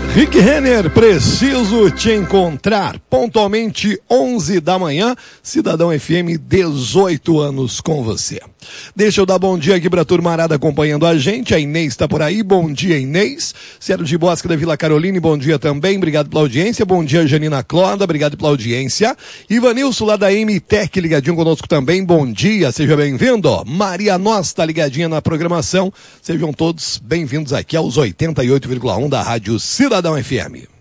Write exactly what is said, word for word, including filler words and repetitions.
Rick Renner, preciso te encontrar. Pontualmente onze da manhã, Cidadão F M, dezoito anos com você. Deixa eu dar bom dia aqui pra turmarada acompanhando a gente. A Inês tá por aí. Bom dia, Inês. Sérgio Bosque da Vila Caroline, bom dia também. Obrigado pela audiência. Bom dia, Janina Cloda. Obrigado pela audiência. Ivanilson lá da M Tech ligadinho conosco também. Bom dia, seja bem-vindo. Maria Nós tá ligadinha na programação. Sejam todos bem-vindos aqui aos oitenta e oito vírgula um da Rádio Cidadão F M.